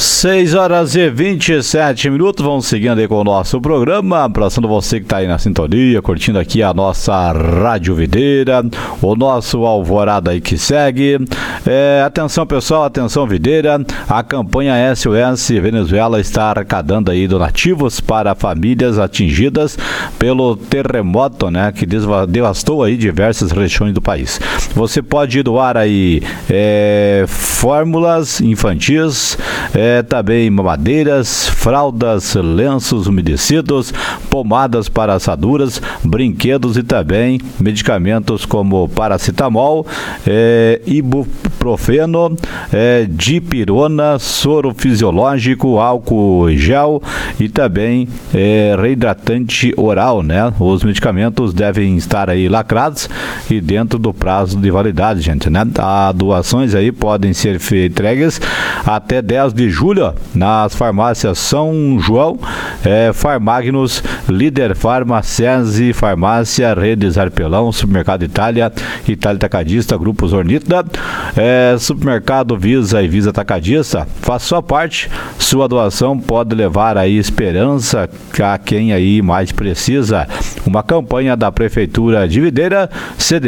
6h27, vamos seguindo aí com o nosso programa, abraçando você que está aí na sintonia, curtindo aqui a nossa Rádio Videira, o nosso Alvorada aí que segue. Atenção pessoal, atenção Videira, a campanha SOS Venezuela está arrecadando aí donativos para famílias atingidas pelo terremoto, né, que devastou aí diversas regiões do país. Você pode doar aí fórmulas infantis, também mamadeiras, fraldas, lenços umedecidos, pomadas para assaduras, brinquedos e também medicamentos como paracetamol, ibuprofeno, dipirona, soro fisiológico, álcool gel e também reidratante oral, né? Os medicamentos devem estar aí lacrados e dentro do prazo de validade, gente, né? As doações aí podem ser entregues até 10 de julho nas farmácias São João, Farmagnos, Líder Farma, SESI, Farmácia, Redes Arpelão, Supermercado Itália, Itália Atacadista, Grupo Zornita, Supermercado Visa e Visa Atacadista. Faça sua parte, sua doação pode levar aí esperança a quem aí mais precisa. Uma campanha da Prefeitura de Videira,